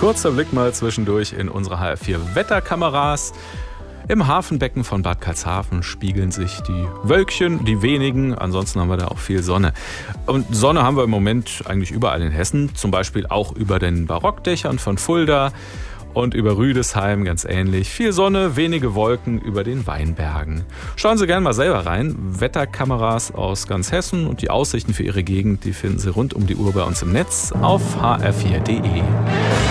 kurzer Blick mal zwischendurch in unsere HR4 Wetterkameras. Im Hafenbecken von Bad Karlshafen spiegeln sich die Wölkchen, die wenigen. Ansonsten haben wir da auch viel Sonne. Und Sonne haben wir im Moment eigentlich überall in Hessen. Zum Beispiel auch über den Barockdächern von Fulda und über Rüdesheim ganz ähnlich. Viel Sonne, wenige Wolken über den Weinbergen. Schauen Sie gerne mal selber rein. Wetterkameras aus ganz Hessen und die Aussichten für Ihre Gegend, die finden Sie rund um die Uhr bei uns im Netz auf hr4.de.